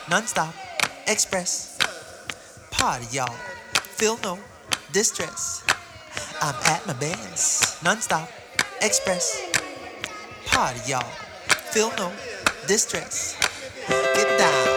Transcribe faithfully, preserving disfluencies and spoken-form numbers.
Non-stop, express, party y'all, feel no distress. I'm at my best. Non-stop, express, party y'all, feel no distress. Get down.